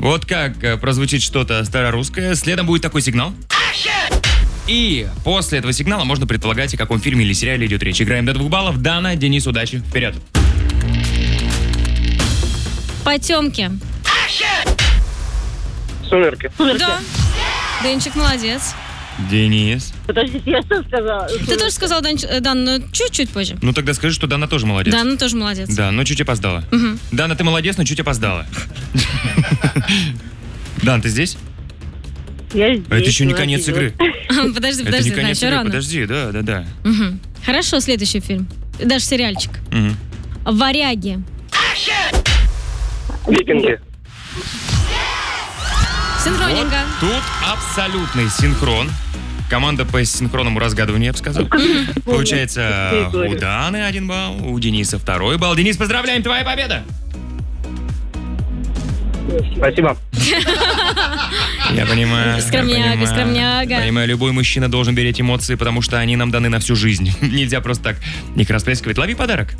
Вот как прозвучит что-то старорусское. Следом будет такой сигнал. И после этого сигнала можно предполагать, о каком фильме или сериале идет речь. Играем до 2 баллов. Дана, Денис, удачи. Вперед. Потемки. Сумерки. Да. Денчик, молодец. Денис. Подождите, я что сказала? Ты тоже сказал, Дан, но чуть-чуть позже. Ну тогда скажи, что Дана тоже молодец. Дана тоже молодец. Да, но чуть опоздала. Мгм. Дана, ты молодец, но чуть опоздала. Дан, ты здесь? Я здесь. Это еще не конец игры. Подожди, Это не да, конец еще игры. рано. Подожди, да. Мгм. Хорошо, следующий фильм. Даже сериальчик. Мгм. «Варяги». Викинги. Синхроненько. Вот тут абсолютный синхрон. Команда по синхронному разгадыванию, я бы сказал. Получается, у Даны 1 балл, у Дениса 2 балл. Денис, поздравляем, твоя победа! Спасибо. Я понимаю. Скромняга, скромняга. Понимаю, любой мужчина должен беречь эмоции, потому что они нам даны на всю жизнь. Нельзя просто так их расплескивать. Лови подарок.